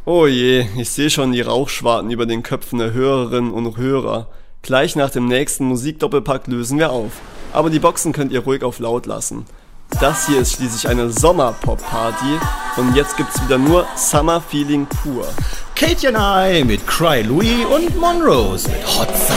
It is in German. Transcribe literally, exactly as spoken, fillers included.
Oh je, ich sehe schon die Rauchschwarten über den Köpfen der Hörerinnen und Hörer. Gleich nach dem nächsten Musikdoppelpack lösen wir auf. Aber die Boxen könnt ihr ruhig auf laut lassen. Das hier ist schließlich eine Sommer-Pop-Party und jetzt gibt's wieder nur Summer Feeling pur. Katie and I mit Cry Louie und Monrose mit Hot Summer.